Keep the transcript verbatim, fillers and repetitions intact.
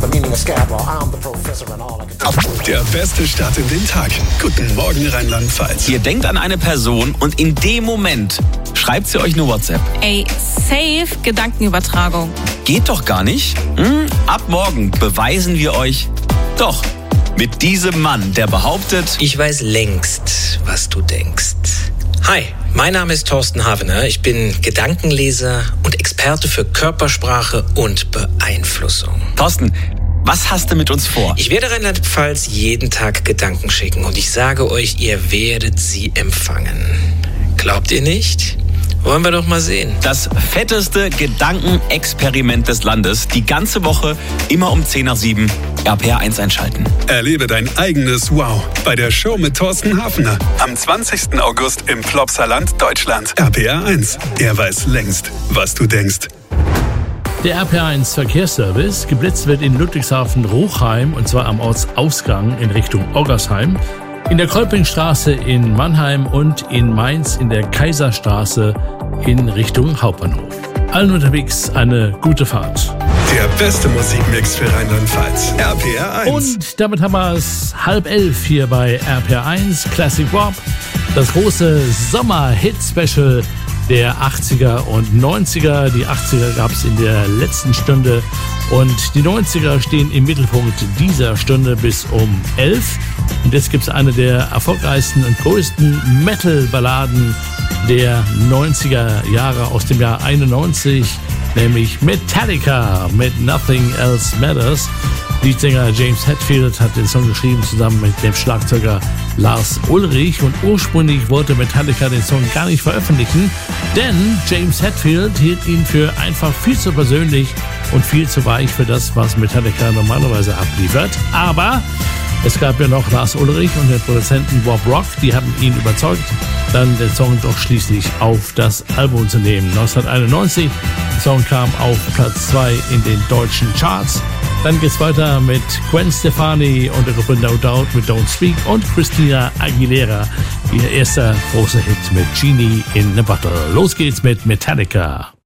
Der beste Start in den Tag. Guten Morgen Rheinland-Pfalz. Ihr denkt an eine Person und in dem Moment schreibt sie euch eine WhatsApp. Ey, safe Gedankenübertragung. Geht doch gar nicht. Hm? Ab morgen beweisen wir euch doch. Mit diesem Mann, der behauptet, ich weiß längst, was du denkst. Hi, mein Name ist Thorsten Havener. Ich bin Gedankenleser und Experte für Körpersprache und Beeinflussung. Thorsten, was hast du mit uns vor? Ich werde Rheinland-Pfalz jeden Tag Gedanken schicken und ich sage euch, ihr werdet sie empfangen. Glaubt ihr nicht? Wollen wir doch mal sehen. Das fetteste Gedankenexperiment des Landes. Die ganze Woche, immer um zehn nach sieben, R P R eins einschalten. Erlebe dein eigenes Wow bei der Show mit Thorsten Hafner. Am zwanzigsten August im Plopsaland, Deutschland. R P R eins. Er weiß längst, was du denkst. Der R P R eins Verkehrsservice. Geblitzt wird in Ludwigshafen-Ruchheim und zwar am Ortsausgang in Richtung Oggersheim, in der Kolpingstraße in Mannheim und in Mainz in der Kaiserstraße in Richtung Hauptbahnhof. Allen unterwegs eine gute Fahrt. Der beste Musikmix für Rheinland-Pfalz. R P R eins. Und damit haben wir es halb elf hier bei R P R eins Classic Rock. Das große Sommer-Hit-Special der achtziger und neunziger. Die achtziger gab es in der letzten Stunde und die neunziger stehen im Mittelpunkt dieser Stunde bis um elf. Und jetzt gibt es eine der erfolgreichsten und größten Metal-Balladen der neunziger Jahre aus dem Jahr einundneunzig, nämlich Metallica mit Nothing Else Matters. Leadsänger James Hetfield hat den Song geschrieben zusammen mit dem Schlagzeuger Lars Ulrich und ursprünglich wollte Metallica den Song gar nicht veröffentlichen, denn James Hetfield hielt ihn für einfach viel zu persönlich und viel zu weich für das, was Metallica normalerweise abliefert. Aber es gab ja noch Lars Ulrich und den Produzenten Bob Rock, die haben ihn überzeugt, dann den Song doch schließlich auf das Album zu nehmen. neunzehnhunderteinundneunzig, der Song kam auf Platz zwei in den deutschen Charts. Dann geht's weiter mit Gwen Stefani und der Gruppe No Doubt mit Don't Speak und Christina Aguilera, ihr erster großer Hit mit Genie in a Bottle. Los geht's mit Metallica.